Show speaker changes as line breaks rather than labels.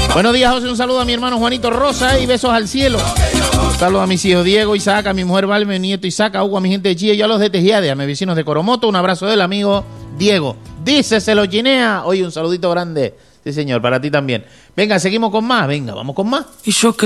Buenos días, José. Un saludo a mi hermano Juanito Rosa y besos al cielo. Un saludo a mis hijos Diego, Isaac, a mi mujer Valme, mi nieto Isaac, a Hugo, a mi gente de Chile y a los de Tejiade, a mis vecinos de Coromoto. Un abrazo del amigo Diego. Díceselo, Ginea. Oye, un saludito grande. Sí, señor, para ti también. Venga, seguimos con más. Venga, vamos con más.
Y yo que